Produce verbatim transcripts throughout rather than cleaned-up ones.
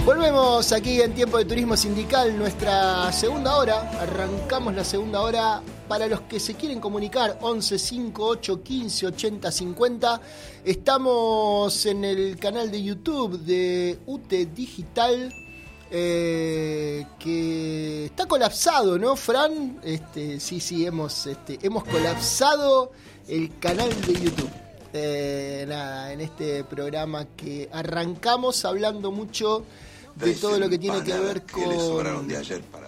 Volvemos aquí en Tiempo de Turismo Sindical, nuestra segunda hora. Arrancamos la segunda hora. Para los que se quieren comunicar, once cincuenta y ocho quince ochenta cincuenta. Estamos en el canal de YouTube de U T E Digital, eh, que está colapsado, ¿no, Fran? Este, sí, sí, hemos, este, hemos colapsado el canal de YouTube. Eh, nada, en este programa que arrancamos hablando mucho de todo lo que tiene que ver con... le sobraron de ayer para...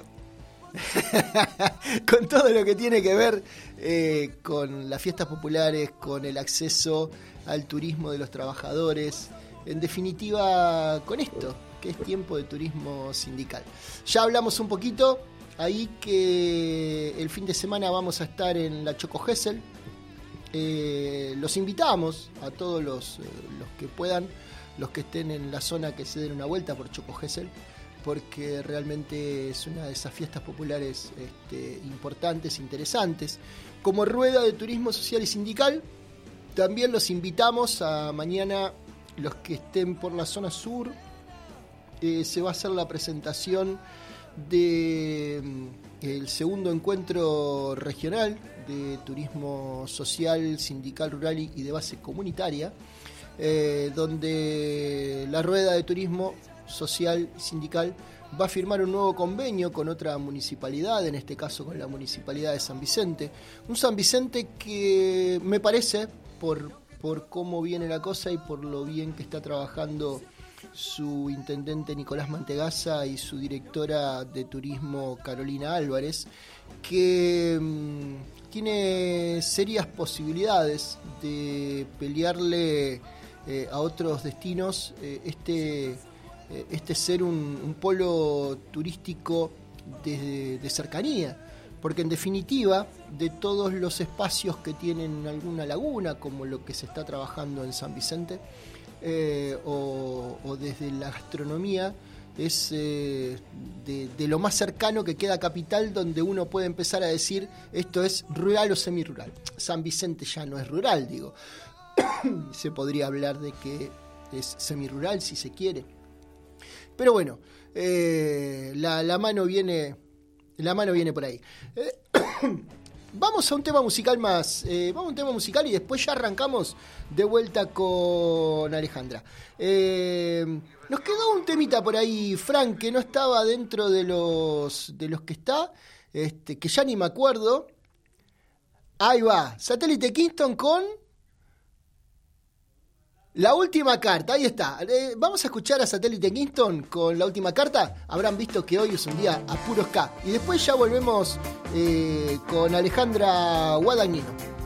con todo lo que tiene que ver eh, con las fiestas populares, con el acceso al turismo de los trabajadores, en definitiva con esto, que es Tiempo de Turismo Sindical. Ya hablamos un poquito ahí que el fin de semana vamos a estar en la Choco Gesell. Eh, los invitamos a todos los, eh, los que puedan, los que estén en la zona, que se den una vuelta por Choco Gesell, porque realmente es una de esas fiestas populares este, importantes, interesantes. Como rueda de turismo social y sindical, también los invitamos a mañana, los que estén por la zona sur, eh, se va a hacer la presentación del de, segundo encuentro regional de turismo social, sindical, rural y de base comunitaria, eh, donde la rueda de turismo social y sindical va a firmar un nuevo convenio con otra municipalidad, en este caso con la municipalidad de San Vicente. Un San Vicente que me parece, por, por cómo viene la cosa y por lo bien que está trabajando su intendente Nicolás Mantegazza y su directora de turismo Carolina Álvarez, que mmm, tiene serias posibilidades de pelearle eh, a otros destinos eh, este, eh, este ser un, un polo turístico de, de cercanía, porque en definitiva de todos los espacios que tienen alguna laguna, como lo que se está trabajando en San Vicente, eh, o, o desde la gastronomía, es eh, de, de lo más cercano que queda a capital, donde uno puede empezar a decir esto es rural o semirural. San Vicente ya no es rural, digo. Se podría hablar de que es semirural si se quiere. Pero bueno, eh, la, la mano viene, la mano viene por ahí. Eh, Vamos a un tema musical más, eh, vamos a un tema musical y después ya arrancamos de vuelta con Alejandra. Eh, nos quedó un temita por ahí, Frank, que no estaba dentro de los de los que está, este, que ya ni me acuerdo. Ahí va, Satélite Kingston con La Última Carta, ahí está. Eh, vamos a escuchar a Satélite Kingston con La Última Carta. Habrán visto que hoy es un día a puro ska. Y después ya volvemos eh, con Alejandra Guadagnino.